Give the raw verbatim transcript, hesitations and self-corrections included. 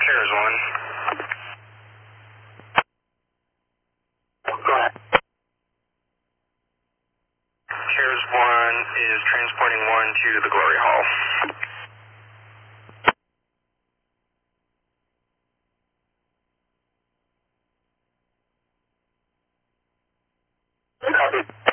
CARES one. Go ahead. CARES one is transporting one to the Glory Hall. Copy.